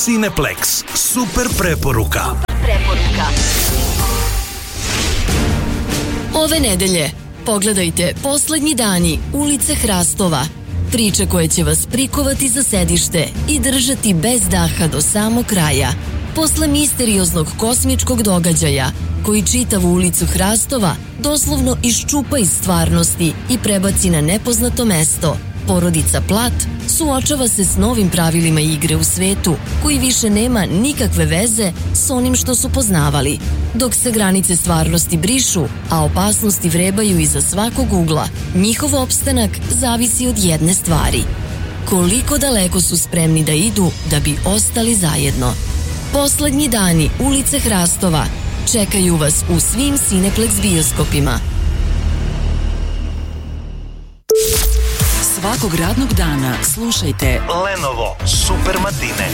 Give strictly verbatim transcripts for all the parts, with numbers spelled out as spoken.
Cineplex. Super preporuka. Preporuka. Ove nedelje pogledajte Poslednji dani, ulice Hrastova. Priče koje će vas prikovati za sedište i držati bez daha do samog kraja. Posle misterioznog kosmičkog događaja, koji čitavu ulicu Hrastova doslovno iščupa iz stvarnosti i prebaci na nepoznato mesto, porodica Plat suočava se s novim pravilima igre u svetu, koji više nema nikakve veze s onim što su poznavali. Dok se granice stvarnosti brišu, a opasnosti vrebaju iza svakog ugla, njihov opstanak zavisi od jedne stvari. Koliko daleko su spremni da idu da bi ostali zajedno. Poslednji dani, ulice Hrastova. Čekaju vas u svim Cineplex bioskopima. Svakog radnog dana slušajte Lenovo Super Matine.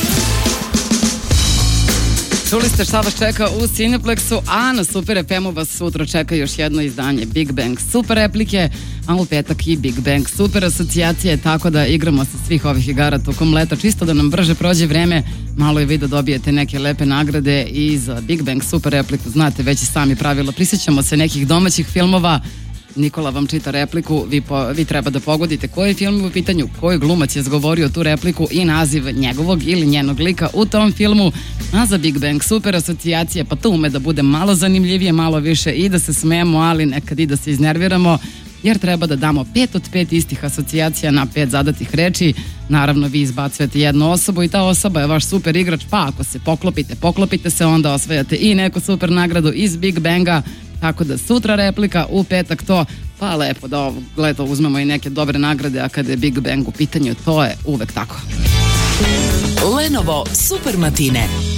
Čuli ste šta vas čeka u Cineplexu, a na Super ef emu vas sutra čeka još jedno izdanje Big Bang Super replike, a u petak i Big Bang Super asocijacije, tako da igramo se svih ovih igara tokom leta, čisto da nam brže prođe vreme, malo je vi da dobijete neke lepe nagrade i za Big Bang Super repliku, znate već i sami pravila, prisjećamo se nekih domaćih filmova. Nikola vam čita repliku, vi, po, vi treba da pogodite koji film je u pitanju, koji glumac je izgovorio tu repliku i naziv njegovog ili njenog lika u tom filmu, a za Big Bang Super asocijacije, pa to ume da bude malo zanimljivije, malo više i da se smijemo, ali nekad i da se iznerviramo, jer treba da damo pet od pet istih asocijacija na pet zadatih reči. Naravno, vi izbacujete jednu osobu i ta osoba je vaš super igrač, pa ako se poklopite, poklopite se, onda osvajate i neku super nagradu iz Big Banga. Tako da sutra replika, u petak to, pa lepo da ovo, gledao, uzmemo i neke dobre nagrade, a kada je Big Bang u pitanju, to je uvek tako. Lenovo Super Matine.